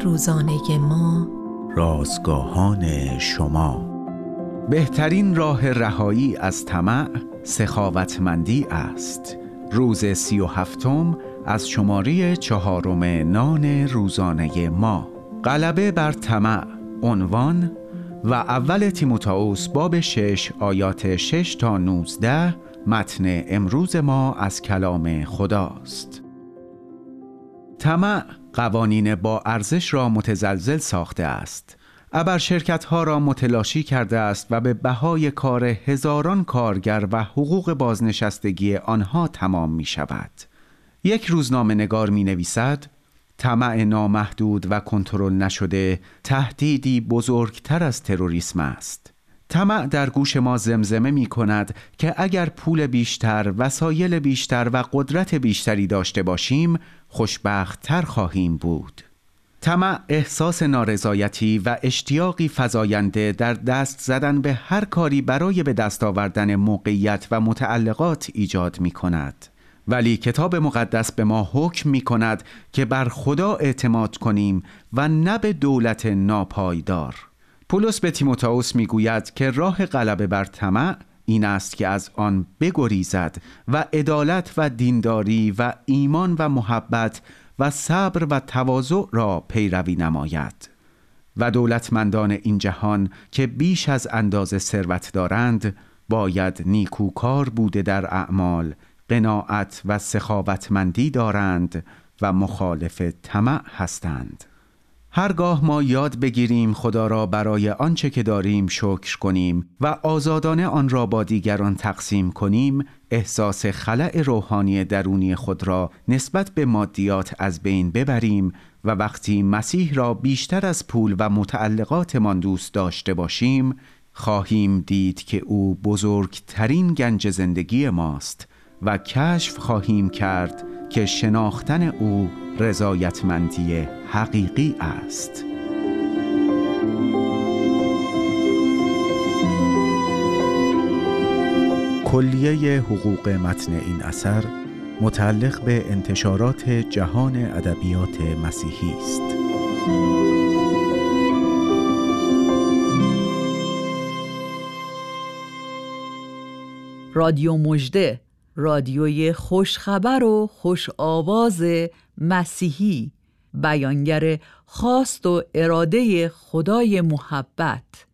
روزانه ما، رازگاهان شما. بهترین راه رهایی از طمع سخاوتمندی است. روز 37 از شماره 4 نان روزانه ما. غلبه بر طمع. عنوان و اول تیموتائوس باب 6 آیات 6 تا 19. متن امروز ما از کلام خداست. طمع قوانین با ارزش را متزلزل ساخته است. ابر شرکت‌ها را متلاشی کرده است و به بهای کار هزاران کارگر و حقوق بازنشستگی آنها تمام می شود. یک روزنامه نگار می نویسد: طمع نامحدود و کنترل نشده تهدیدی بزرگتر از تروریسم است. طمع در گوش ما زمزمه می کند که اگر پول بیشتر، وسایل بیشتر و قدرت بیشتری داشته باشیم، خوشبخت‌تر خواهیم بود. طمع احساس نارضایتی و اشتیاقی فزاینده در دست زدن به هر کاری برای به دست آوردن موقعیت و متعلقات ایجاد می کند. ولی کتاب مقدس به ما حکم می کند که بر خدا اعتماد کنیم و نه به دولت ناپایدار. پولس به تیموتائوس می گوید که راه غلبه بر طمع این است که از آن بگریزد و عدالت و دینداری و ایمان و محبت و صبر و تواضع را پیروی نماید. و دولتمندان این جهان که بیش از اندازه ثروت دارند باید نیکوکار بوده در اعمال، قناعت و سخاوتمندی دارند و مخالف طمع هستند. هرگاه ما یاد بگیریم خدا را برای آنچه که داریم شکر کنیم و آزادانه آن را با دیگران تقسیم کنیم، احساس خلأ روحانی درونی خود را نسبت به مادیات از بین ببریم و وقتی مسیح را بیشتر از پول و متعلقاتمان دوست داشته باشیم، خواهیم دید که او بزرگترین گنج زندگی ماست و کشف خواهیم کرد که شناختن او رضایتمندی حقیقی است. کلیه حقوق متن این اثر متعلق به انتشارات جهان ادبیات مسیحی است. رادیو مژده، رادیوی خوشخبر و خوش آواز مسیحی، بیانگر خواست و اراده خدای محبت.